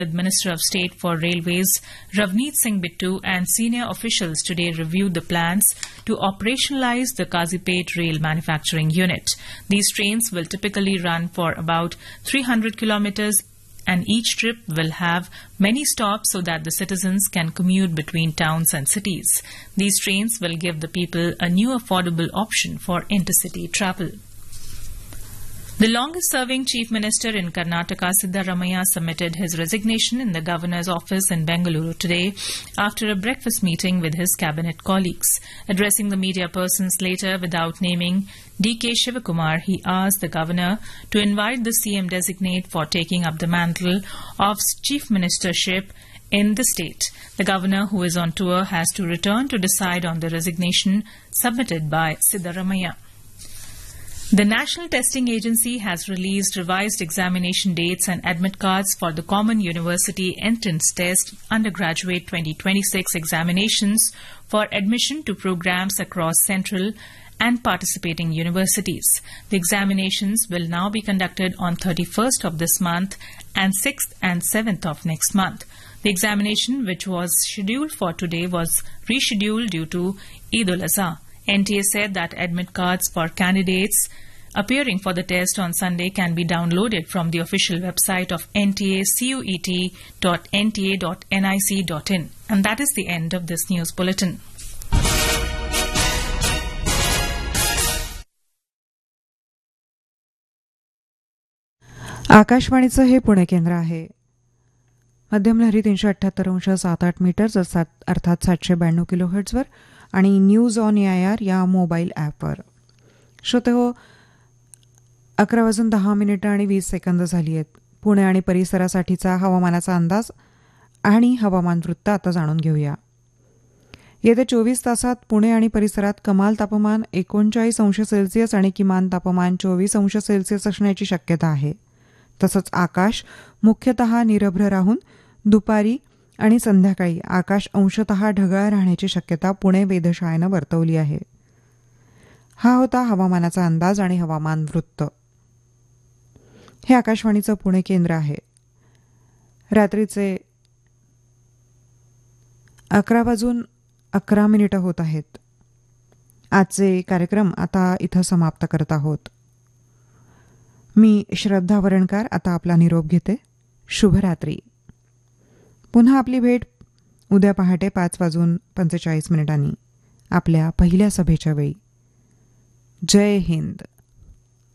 with Minister of State for Railways Ravneet Singh Bittu and senior officials today reviewed the plans to operationalize the Kazipet Rail Manufacturing Unit. These trains will typically run for about 300 kilometers and each trip will have many stops so that the citizens can commute between towns and cities. These trains will give the people a new affordable option for intercity travel. The longest-serving Chief Minister in Karnataka, Siddaramaiah, submitted his resignation in the Governor's office in Bengaluru today after a breakfast meeting with his cabinet colleagues. Addressing the media persons later without naming D.K. Shivakumar, he asked the Governor to invite the CM-designate for taking up the mantle of Chief Ministership in the state. The Governor, who is on tour, has to return to decide on the resignation submitted by Siddaramaiah. The National Testing Agency has released revised examination dates and admit cards for the Common University Entrance Test Undergraduate 2026 examinations for admission to programs across central and participating universities. The examinations will now be conducted on 31st of this month and 6th and 7th of next month. The examination, which was scheduled for today, was rescheduled due to Eid ul-Azha. NTA said that admit cards for candidates appearing for the test on Sunday can be downloaded from the official website of NTA, cuet.nta.nic.in. And that is the end of this news bulletin. आकाशवाणीचं हे पुणे केंद्र आहे. मध्यम लहरी 378.78 metres अर्थात 792 किलोहर्ट्झवर आणि news on AIR या mobile ॲपवर. श्रोतेहो, 11:10 झाली आहेत. पुणे आणि परिसरासाठीचा हवामानाचा अंदाज आणि हवामान वृत्त आता जाणून घेऊया. येत्या 24 तासात पुणे आणि परिसरात कमाल तापमान 39 अंश सेल्सिअस आणि किमान तापमान 24 अंश सेल्सिअस असण्याची शक्यता आहे. तसंच आकाश मुख्यतः निरभ्र राहून दुपारी आणि संध्याकाळी आकाश अंशतः ढगाळ राहण्याची शक्यता पुणे वेधशाळेनं वर्तवली आहे. हा होता हवामानाचा अंदाज आणि हवामान वृत्त. हे आकाशवाणीचं पुणे केंद्र आहे. रात्रीचे 11:11 होत आहेत. आजचे कार्यक्रम आता इथं समाप्त करत आहोत. मी श्रद्धा वरणकार आता आपला निरोप घेते. शुभरात्री. पुन्हा आपली भेट उद्या पहाटे 5:45 आपल्या पहिल्या सभेच्या वेळी. जय हिंद.